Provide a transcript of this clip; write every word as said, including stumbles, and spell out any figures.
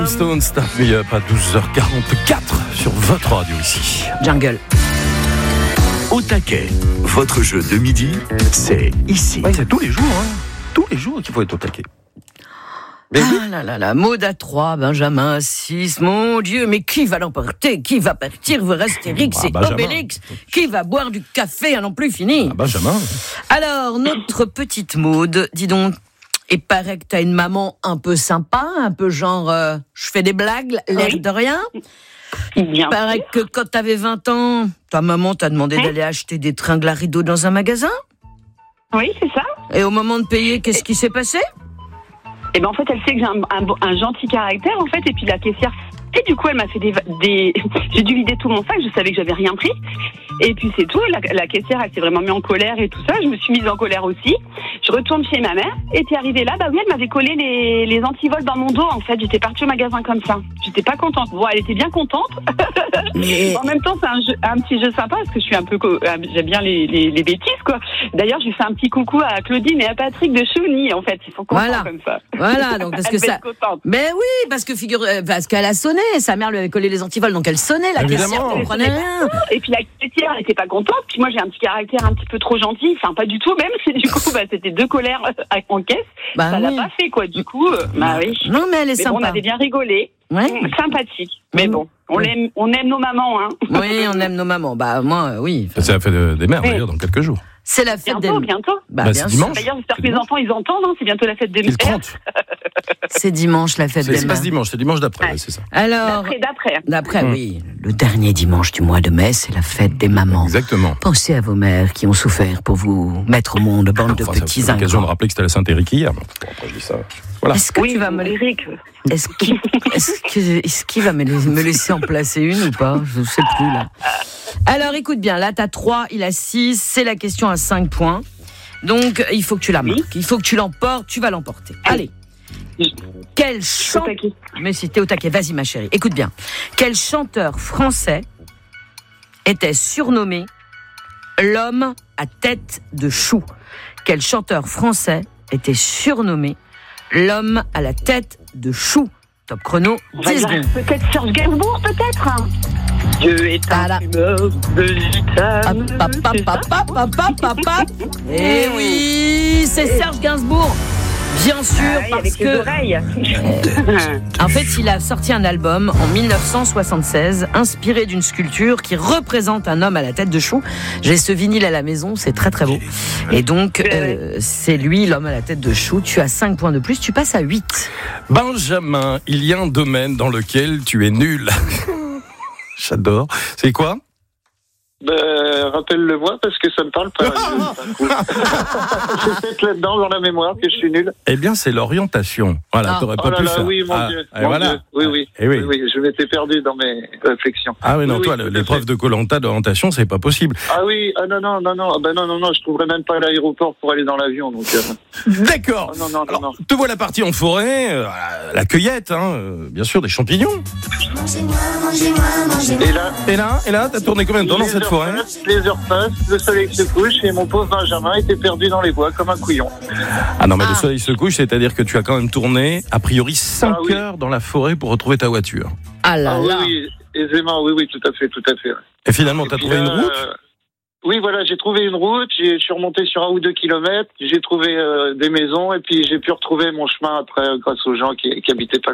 Rolling Stones, Start Me Up à douze heures quarante-quatre sur votre radio ici. Jungle. Au taquet, votre jeu de midi, c'est ici. Ouais, c'est tous les jours, hein. Tous les jours qu'il faut être au taquet. Mais ah oui. là là là, Maud à trois, Benjamin à six, mon Dieu, mais qui va l'emporter? Qui va partir vers Astérix ah, et Benjamin. Obélix? Qui va boire du café à n'en plus fini? Ah, Benjamin. Alors, notre petite Maud, dis donc, il paraît que t'as une maman un peu sympa, un peu genre, euh, je fais des blagues, l'air oui. de rien. Il paraît que quand t'avais vingt ans, ta maman t'a demandé oui. d'aller acheter des tringles à rideaux dans un magasin. Oui, c'est ça. Et au moment de payer, qu'est-ce qui s'est passé? Et ben en fait, elle sait que j'ai un, un, un gentil caractère, en fait, et puis la caissière. Et du coup, elle m'a fait des, des... J'ai dû vider tout mon sac, je savais que j'avais rien pris. Et puis c'est tout, la, la caissière, elle s'est vraiment mise en colère et tout ça. Je me suis mise en colère aussi. Je retourne chez ma mère. Et puis arrivée là, bah oui, elle m'avait collé les, les antivols dans mon dos, en fait. J'étais partie au magasin comme ça. J'étais pas contente. Bon, elle était bien contente. Mais... en même temps, c'est un, jeu, un petit jeu sympa, parce que je suis un peu... J'aime bien les, les, les bêtises, quoi. D'ailleurs, j'ai fait un petit coucou à Claudine et à Patrick de Chougny, en fait. Ils sont contents voilà. comme ça. Voilà, donc parce que ça... Mais oui, parce que figure... Parce qu'elle a sonné. Sa mère lui avait collé les antivols, donc elle sonnait, la caissière comprenait rien. Et puis la caissière, elle était pas contente. Puis moi, j'ai un petit caractère un petit peu trop gentil. Enfin, pas du tout, même. Du coup, bah, c'était deux colères en caisse. Bah, ça oui. l'a pas fait, quoi. Du coup, euh, bah oui. Non, mais elle est mais sympa. Bon, on avait bien rigolé. Ouais. Sympathique. Mais bon, on, oui. aime, on aime nos mamans, hein. Oui, on aime nos mamans. Bah, moi, euh, oui. C'est la fête des mères, oui. d'ailleurs, dans quelques jours. C'est la fête bientôt, des... bientôt. Bah, bah, bien c'est dimanche. D'ailleurs, j'espère que les enfants, ils entendent, hein. C'est bientôt la fête des mères. C'est dimanche, la fête c'est, des mères. C'est pas ce dimanche, c'est dimanche d'après, ouais. c'est ça. Alors, d'après, d'après. D'après, mmh. oui. Le dernier dimanche du mois de mai, c'est la fête des mamans. Exactement. Pensez à vos mères qui ont souffert pour vous mettre au monde, bande enfin, de petits ingrats. C'est l'occasion de rappeler que c'était la Saint-Éric hier. Bon, après, je dis ça. Voilà. Est-ce que oui, tu vas me... Eric. Est-ce qu'il, est-ce que, est-ce qu'il va me laisser en placer une ou pas? Je ne sais plus, là. Alors, écoute bien, là, t'as trois, il a six, c'est la question à cinq points. Donc, il faut que tu la marques. Oui. Il faut que tu l'emportes, tu vas l'emporter. Allez. Oui. Quel chanteur... Mais si t'es au taquet, vas-y ma chérie, écoute bien. Quel chanteur français était surnommé l'homme à tête de chou? Quel chanteur français était surnommé l'homme à la tête de chou? Top chrono, dix secondes. Peut-être Serge Gainsbourg, peut-être. Dieu est un fumeur de gitane. Eh oui, c'est Serge Gainsbourg. Bien sûr, ah oui, parce avec que... les oreilles. En fait, il a sorti un album en dix-neuf cent soixante-seize, inspiré d'une sculpture qui représente un homme à la tête de chou. J'ai ce vinyle à la maison, c'est très très beau. Et donc, euh, c'est lui, l'homme à la tête de chou. Tu as cinq points de plus, tu passes à huit. Benjamin, il y a un domaine dans lequel tu es nul. J'adore. C'est quoi? Ben, rappelle-le-moi parce que ça me parle pas. C'est peut-être là-dedans dans la mémoire que je suis nul. Eh bien, c'est l'orientation. Voilà, ah. t'aurais pas oh là pu là, faire. Oui, mon ah, Dieu. Et mon voilà. Dieu. Oui, oui. Et oui. oui, oui. Je m'étais perdu dans mes réflexions. Ah oui, non, oui, toi, oui, l'épreuve de Koh-Lanta d'orientation, c'est pas possible. Ah oui, ah non, non, non, non, ben non, non, non, je trouverais même pas l'aéroport pour aller dans l'avion, donc. Euh... D'accord. Oh, non, non, Alors, non, non. te voilà parti en forêt, euh, la cueillette, hein, euh, bien sûr, des champignons. Mangez-moi, mangez-moi, mangez-moi. Et là, et là, et là, t'as tourné combien de temps dans cette forêt? Passent, les heures passent, le soleil se couche et mon pauvre Benjamin était perdu dans les bois comme un couillon. Ah non, mais ah. le soleil se couche, c'est-à-dire que tu as quand même tourné a priori cinq ah, oui. heures dans la forêt pour retrouver ta voiture. Ah là ah, là. Oui, oui, aisément, oui, oui, tout à fait, tout à fait. Ouais. Et finalement, t'as et trouvé là, une route euh, Oui, voilà, j'ai trouvé une route, je suis remonté sur un ou deux kilomètres, j'ai trouvé euh, des maisons et puis j'ai pu retrouver mon chemin après grâce aux gens qui, qui habitaient pas loin.